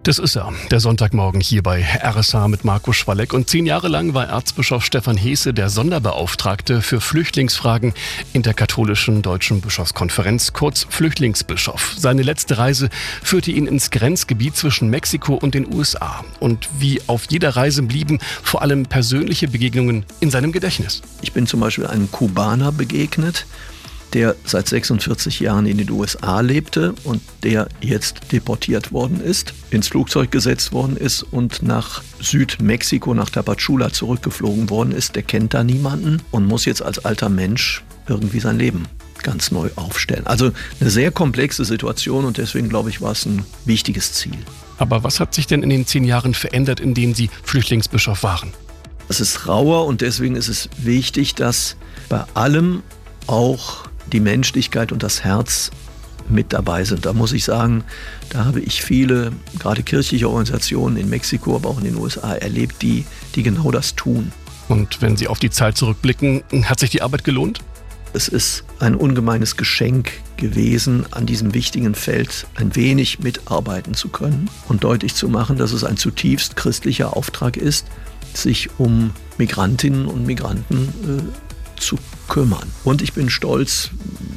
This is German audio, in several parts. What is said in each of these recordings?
Das ist er, der Sonntagmorgen hier bei RSH mit Marco Schwalleck. Und 10 Jahre lang war Erzbischof Stefan Heese der Sonderbeauftragte für Flüchtlingsfragen in der katholischen Deutschen Bischofskonferenz, kurz Flüchtlingsbischof. Seine letzte Reise führte ihn ins Grenzgebiet zwischen Mexiko und den USA. Und wie auf jeder Reise blieben vor allem persönliche Begegnungen in seinem Gedächtnis. Ich bin zum Beispiel einem Kubaner begegnet, der seit 46 Jahren in den USA lebte und der jetzt deportiert worden ist, ins Flugzeug gesetzt worden ist und nach Südmexiko, nach Tapachula zurückgeflogen worden ist. Der kennt da niemanden und muss jetzt als alter Mensch irgendwie sein Leben ganz neu aufstellen. Also eine sehr komplexe Situation und deswegen, glaube ich, war es ein wichtiges Ziel. Aber was hat sich denn in den 10 Jahren verändert, in denen Sie Flüchtlingsbischof waren? Es ist rauer und deswegen ist es wichtig, dass bei allem auch die Menschlichkeit und das Herz mit dabei sind. Da muss ich sagen, da habe ich viele, gerade kirchliche Organisationen in Mexiko, aber auch in den USA erlebt, die genau das tun. Und wenn Sie auf die Zeit zurückblicken, hat sich die Arbeit gelohnt? Es ist ein ungemeines Geschenk gewesen, an diesem wichtigen Feld ein wenig mitarbeiten zu können und deutlich zu machen, dass es ein zutiefst christlicher Auftrag ist, sich um Migrantinnen und Migranten zu kümmern. Und ich bin stolz,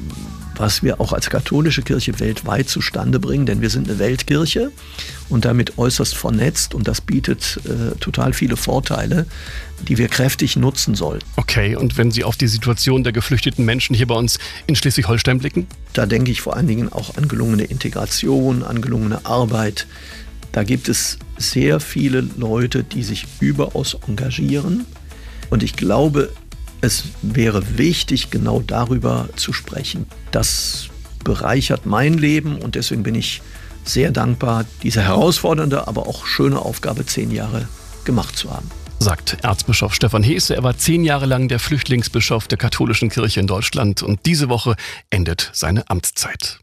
was wir auch als katholische Kirche weltweit zustande bringen, denn wir sind eine Weltkirche und damit äußerst vernetzt und das bietet total viele Vorteile, die wir kräftig nutzen sollten. Okay, und wenn Sie auf die Situation der geflüchteten Menschen hier bei uns in Schleswig-Holstein blicken? Da denke ich vor allen Dingen auch an gelungene Integration, an gelungene Arbeit. Da gibt es sehr viele Leute, die sich überaus engagieren und ich glaube, es wäre wichtig, genau darüber zu sprechen. Das bereichert mein Leben und deswegen bin ich sehr dankbar, diese herausfordernde, aber auch schöne Aufgabe 10 Jahre gemacht zu haben. Sagt Erzbischof Stefan Heese. Er war 10 Jahre lang der Flüchtlingsbischof der katholischen Kirche in Deutschland und diese Woche endet seine Amtszeit.